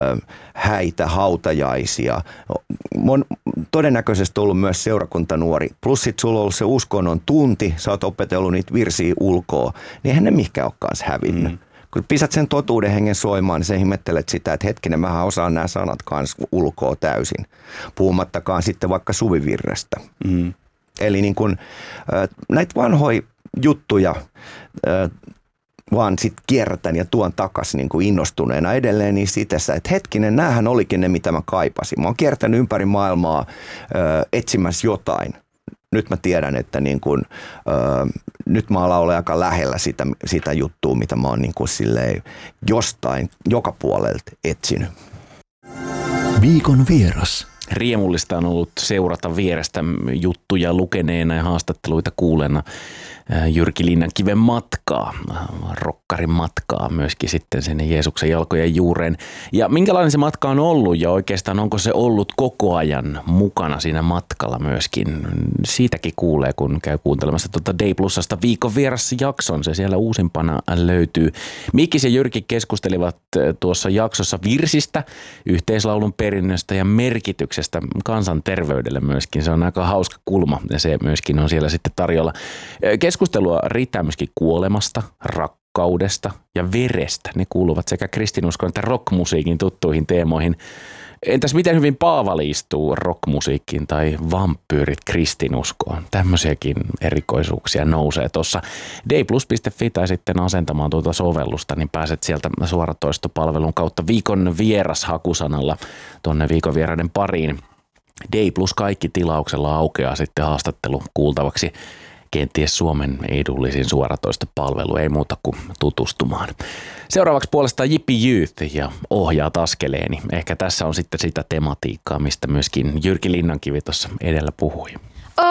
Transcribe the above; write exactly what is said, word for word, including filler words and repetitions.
häitä, hautajaisia. On todennäköisesti ollut myös seurakuntanuori. Plus sit sulla on ollut se uskonnon tunti, sä oot opetellut niitä virsiä ulkoa, niin eihän ne mihinkään ole kanssa hävinnyt. Mm. Kun pisät sen totuuden hengen soimaan, niin sä ihmettelet sitä, että hetkinen, mähän osaan nämä sanat kanssa ulkoa täysin. Puhumattakaan sitten vaikka suvivirrestä. Mm. Eli niin kun, näitä vanhoja juttuja vaan sitten kierrätän ja tuon takaisin niin kuin innostuneena edelleen niin itessä, että hetkinen, näähän olikin ne, mitä mä kaipasin. Mä oon kiertänyt ympäri maailmaa ö, etsimässä jotain. Nyt mä tiedän, että niin kuin, ö, nyt mä alan olla aika lähellä sitä, sitä juttua, mitä mä oon niin kuin silleen jostain, joka puolelta etsinyt. Viikon vieras. Riemullista on ollut seurata vierestä juttuja lukeneena ja haastatteluita kuulena Jyrki Linnankiven matkaa, rokkarin matkaa myöskin sitten sinne Jeesuksen jalkojen juureen. Ja minkälainen se matka on ollut ja oikeastaan onko se ollut koko ajan mukana siinä matkalla myöskin? Siitäkin kuulee, kun käy kuuntelemassa tuota Day Plusasta viikon vierassa jakson. Se siellä uusimpana löytyy. Mikkis ja Jyrki keskustelivat tuossa jaksossa virsistä, yhteislaulun perinnöstä ja merkityksestä kansanterveydelle myöskin. Se on aika hauska kulma ja se myöskin on siellä sitten tarjolla. Keskustelua riittää myöskin kuolemasta, rakkaudesta ja verestä. Ne kuuluvat sekä kristinuskon että rockmusiikin tuttuihin teemoihin. Entäs miten hyvin Paavali istuu rockmusiikkiin tai vampyyrit kristinuskoon? Tämmöisiäkin erikoisuuksia nousee tuossa dayplus piste fi tai sitten asentamaan tuota sovellusta, niin pääset sieltä suoratoistopalvelun kautta viikon vieras hakusanalla tuonne viikon vieraiden pariin. Dayplus kaikki tilauksella aukeaa sitten haastattelu kuultavaksi. Kenties Suomen edullisin suoratoistopalvelu, ei muuta kuin tutustumaan. Seuraavaksi puolestaan Jippi Youth ja Ohjaat askeleeni. Ehkä tässä on sitten sitä tematiikkaa, mistä myöskin Jyrki Linnankivi tuossa edellä puhui.